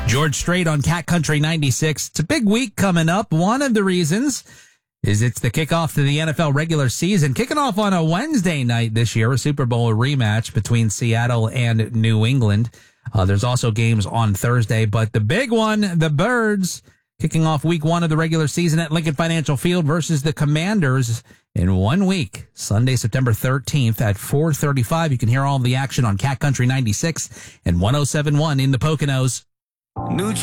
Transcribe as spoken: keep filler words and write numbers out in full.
George Strait on Cat Country ninety-six. It's a big week coming up. One of the reasons is it's the kickoff to the N F L regular season. Kicking off on a Wednesday night this year, a Super Bowl rematch between Seattle and New England. Uh, there's also games on Thursday, but the big one, the Birds, kicking off week one of the regular season at Lincoln Financial Field versus the Commanders in one week, Sunday, September thirteenth at four thirty-five. You can hear all the action on Cat Country ninety-six and one oh seven point one in the Poconos. New